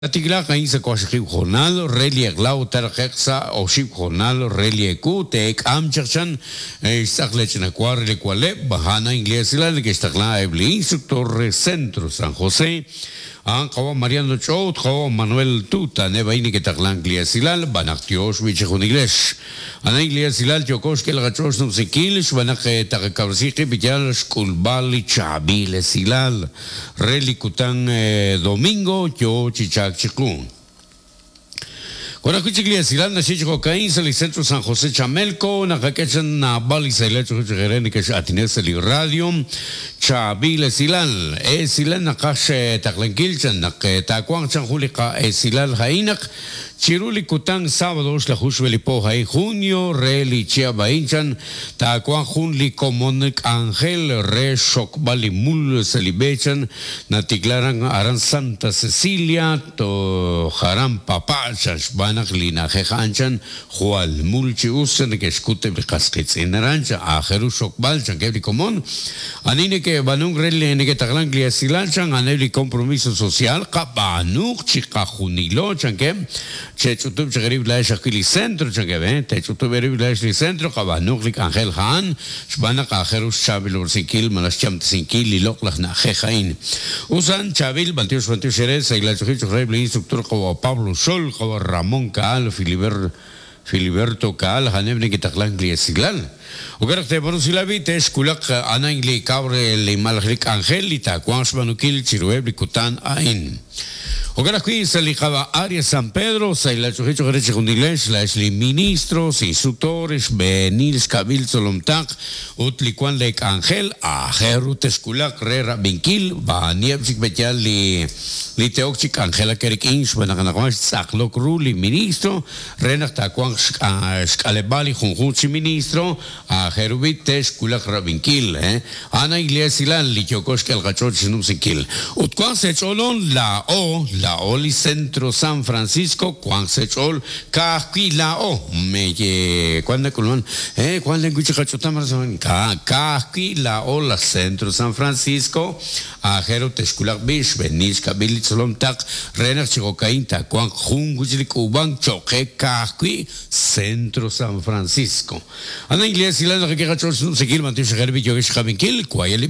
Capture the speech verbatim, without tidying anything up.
Atigla kain sa kwashik jornal, reli aglau tarqexa o ship jornal, reli ku tek am chachan istaklech na cuarle cuale bahana inglesila que istakla ebli instructor centro San José. Ang kawa Mariano Chot, kawa Manuel Tuta, neba ini que taklang gliasilal, banak tios wichekun iglesh. Ana gliasilal tiokos ke lagachos no sikilish, banak takakarsiki bijal skulbali chabile silal. Reli kutang domingo, tio chichak chikun. Con la cuchilla silal na chicho caín se le centro San José Chamelco na kakechan na bali se le chicho gereni que atines el radio chabile silal e silal na kash taklenkilchan na que takwang chan julika e silal hainak chiruli kutang sábados la jushveli po hai junio reli chia bainchan takwang junli komonik angel re shok bali mul celebechan na tiklaran aran Santa Cecilia to haram papachas banak lina jejanchan jual mulchi usen que escute bikaskits in rancha ajeru shok balchan que komon anine que banung reli ne que taglan gliasilanchan aneli compromiso social kabanuk chikajunilo chan que Chechutub Chagarib Lash Akili Centro Chagabe, Techutub Lash Centro, Kabanuklik Angel Han, Shbana Kajerus Chabil Ursikil, Malasham Sinkil, Liloklach Najejain. Usan Chabil, Bantios Bantios Jerez, Ailachuch Rebli, instructor como Pablo Sol, como Ramón Caal, Filiber, Filiberto Caal, Hanebne Kitaklan Gliesilal. Ugarak te Borusilavi, Teskulak, Anangli Cabre, Limalrik Angelita, Quansbanukil, Chiruebli Kutan Ain. Ogarak qui salicaba área San Pedro, Saila Chujicho Gereche Jundilesh, Lashli ministros, instructores, Benils Kabil Solomtak, Utliquan Lek Angel, Ajeru Teskulak, Rera Binkil, Baniepchik Betiali, Liteokchik Angela Kerik Inch, Banakanakwans, Saklok Ruli, ministro, Renak Takwang Skalebali, Junjunchi ministro, Ajerubit Teskulak Rabinkil, eh, Ana Iglesilan, Litiokos Kelgachot Sinusikil. Utkwan Secholon, la O, la Oli Centro San Francisco, Juan Sechol, Kahki la O, me que cuando colon, eh, cuando en Gucci Cachotamar son Kahki la O, la Centro San Francisco, Ajero Tesculak Bish, Benis Kabil Solom Tak, Renner Chicocainta, Juan Junguchili Kuban, Choque Kahki, Centro San Francisco. Ana Iglesia, la que Cachos, no se quiere mantener Gerbi Yogish Kabinkil, Kuayeli